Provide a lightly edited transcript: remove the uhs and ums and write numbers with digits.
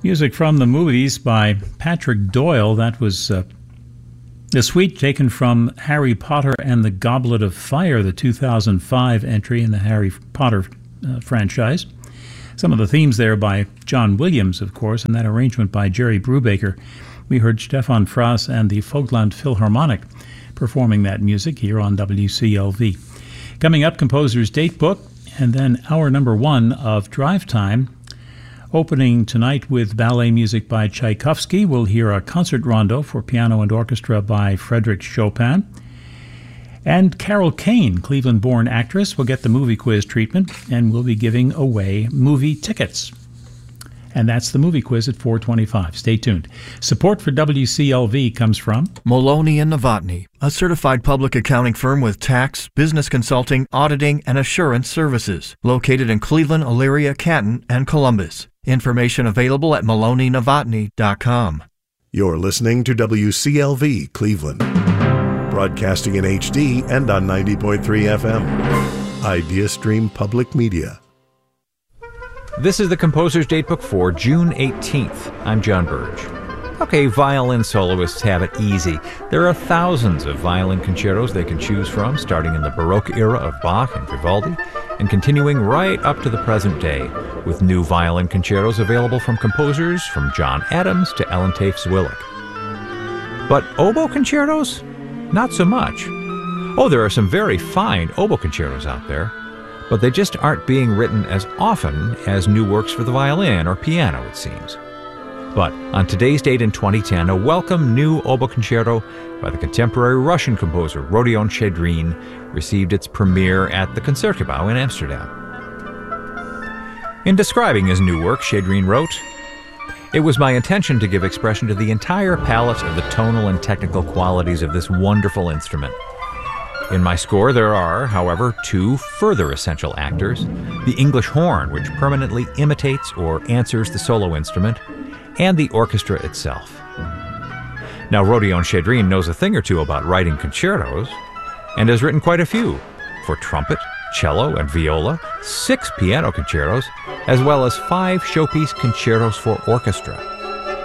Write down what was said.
Music from the movies by Patrick Doyle. That was the suite taken from Harry Potter and the Goblet of Fire, the 2005 entry in the Harry Potter franchise. Some of the themes there by John Williams, of course, and that arrangement by Jerry Brubaker. We heard Stefan Frass and the Vogtland Philharmonic performing that music here on WCLV. Coming up, Composer's Datebook, and then hour number one of Drive Time. Opening tonight with ballet music by Tchaikovsky, we'll hear a concert rondo for piano and orchestra by Frédéric Chopin. And Carol Kane, Cleveland-born actress, will get the movie quiz treatment, and we'll be giving away movie tickets. And that's the movie quiz at 4:25. Stay tuned. Support for WCLV comes from Maloney & Novotny, a certified public accounting firm with tax, business consulting, auditing, and assurance services, located in Cleveland, Elyria, Canton, and Columbus. Information available at maloneynovotny.com. You're listening to WCLV Cleveland, broadcasting in HD and on 90.3 FM. IdeaStream Public Media. This is the Composer's Datebook for June 18th. I'm John Burge. Okay, violin soloists have it easy. There are thousands of violin concertos they can choose from, starting in the Baroque era of Bach and Vivaldi, and continuing right up to the present day, with new violin concertos available from composers from John Adams to Ellen Tafe-Zwillig. But oboe concertos? Not so much. Oh, there are some very fine oboe concertos out there, but they just aren't being written as often as new works for the violin or piano, it seems. But on today's date in 2010, a welcome new oboe concerto by the contemporary Russian composer Rodion Chedrin received its premiere at the Concertgebouw in Amsterdam. In describing his new work, Chedrin wrote, "It was my intention to give expression to the entire palette of the tonal and technical qualities of this wonderful instrument. In my score there are, however, two further essential actors, the English horn, which permanently imitates or answers the solo instrument, and the orchestra itself." Now, Rodion Chedrin knows a thing or two about writing concertos, and has written quite a few, for trumpet, cello, and viola, 6 piano concertos, as well as 5 showpiece concertos for orchestra.